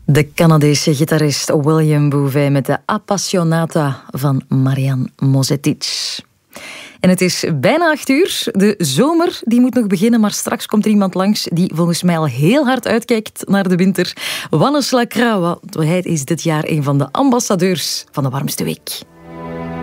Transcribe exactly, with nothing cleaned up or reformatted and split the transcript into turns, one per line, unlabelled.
De Canadese gitarist William Bouvet met de Appassionata van Marian Mozetic. En het is bijna acht uur. De zomer die moet nog beginnen, maar straks komt er iemand langs die volgens mij al heel hard uitkijkt naar de winter. Wannes Lacroix, hij is dit jaar een van de ambassadeurs van de warmste week.